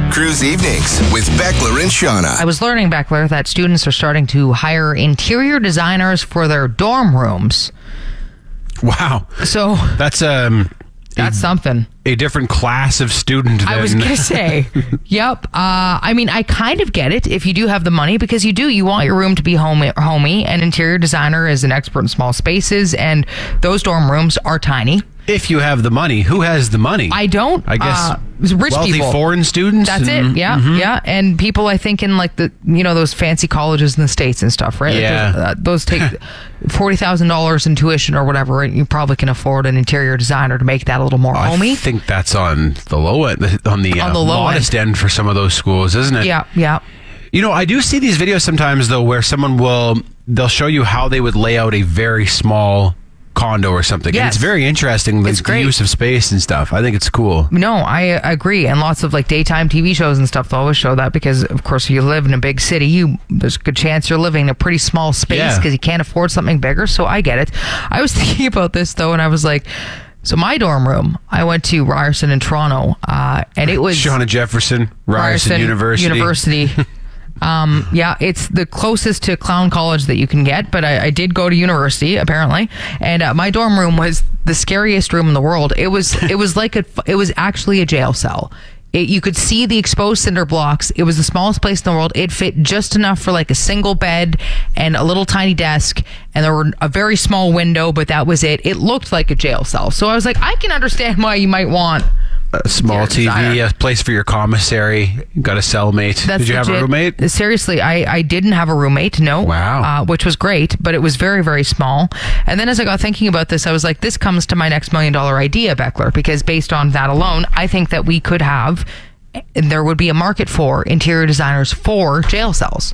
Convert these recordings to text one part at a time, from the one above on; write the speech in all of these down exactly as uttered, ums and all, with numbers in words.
Cruise Evenings with Beckler and Shauna. I was learning, Beckler, that students are starting to hire interior designers for their dorm rooms. Wow. So That's um that's a, something. a different class of student. I than- was going to say, yep. Uh, I mean, I kind of get it if you do have the money, because you do. You want your room to be homey, homey. An interior designer is an expert in small spaces, and those dorm rooms are tiny. If you have the money. Who has the money? I don't. I guess Uh, rich wealthy people. foreign students. That's and- it. Yeah, Mhm. yeah. And people, I think, in like the, you know, those fancy colleges in the States and stuff, right? Like Yeah. those, uh, those take forty thousand dollars in tuition or whatever, and you probably can afford an interior designer to make that a little more I homey. think that's on the low end, on the, On uh, the low modest end. for some of those schools, isn't it? Yeah, yeah. You know, I do see these videos sometimes though, where someone will they'll show you how they would lay out a very small condo or something. Yes. And it's very interesting, like It's the great. use of space and stuff. I think it's cool. No, I agree. And lots of like daytime T V shows and stuff, they'll always show that, because of course if you live in a big city, you there's a good chance you're living in a pretty small space Yeah. because you can't afford something bigger. So I get it. I was thinking about this though, and I was like, so my dorm room, I went to Ryerson in Toronto, uh, and it was Shauna Jefferson, Ryerson, University. University. Um, yeah, it's the closest to clown college that you can get, but I, I did go to university apparently, and uh, my dorm room was the scariest room in the world. It was, it was like a, it was actually a jail cell. It, you could see the exposed cinder blocks. It was the smallest place in the world. It fit just enough for like a single bed and a little tiny desk, and there were a very small window, but that was it. It looked like a jail cell. So I was like, I can understand why you might want A small T V, designer. a place for your commissary. You got a cellmate. That's Did you have a legit. roommate? Seriously, I, I didn't have a roommate, no. Wow. Uh, which was great, but it was very, very small. And then as I got thinking about this, I was like, this comes to my next million dollar idea, Beckler, because based on that alone, I think that we could have, and there would be a market for interior designers for jail cells.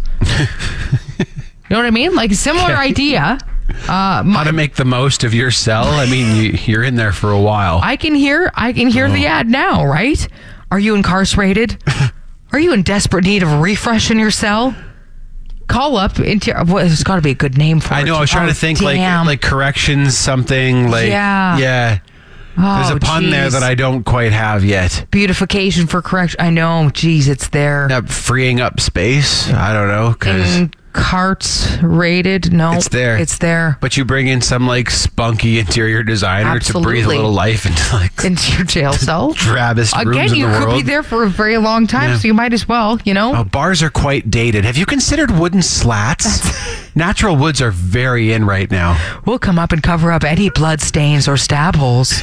You know what I mean? Like a similar Okay. idea. Uh, my, How to make the most of your cell? I mean, you, you're in there for a while. I can hear, I can hear Oh. the ad now, right? Are you incarcerated? Are you in desperate need of a refresh in your cell? Call up. Inter- well, there's got to be a good name for it. I know. I was trying Oh, to think damn. like like corrections, something like Yeah. yeah. There's Oh, a pun there geez. that I don't quite have yet. Beautification for correction. I know. Geez, it's there. Uh, freeing up space. I don't know, because Incarcerated. No, it's there. It's there. But you bring in some like spunky interior designer to breathe a Absolutely. little life into like Into your jail cell. drabbest Again, rooms in you the could world. be there for a very long time, Yeah. so you might as well, you know? Oh, bars are quite dated. Have you considered wooden slats? Natural woods are very in right now. We'll come up and cover up any blood stains or stab holes.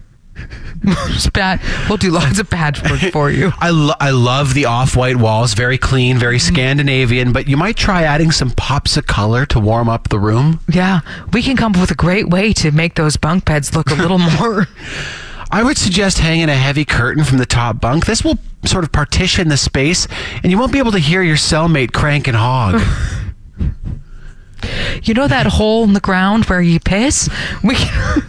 Just bad. We'll do lots of patchwork for you. I, lo- I love the off-white walls. Very clean, very Scandinavian. But you might try adding some pops of color to warm up the room. Yeah, we can come up with a great way to make those bunk beds look a little more. I would suggest hanging a heavy curtain from the top bunk. This will sort of partition the space, and you won't be able to hear your cellmate crank and hog. You know that hole in the ground where you piss? We can...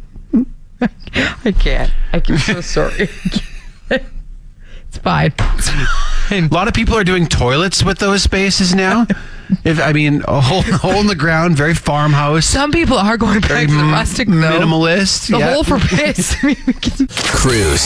I can't. I can. So sorry. It's fine. It's fine. A lot of people are doing toilets with those spaces now. If I mean, a hole, a hole in the ground, very farmhouse, Some people are going back very to the m- rustic though. minimalist. The yeah. hole for piss. Cruise.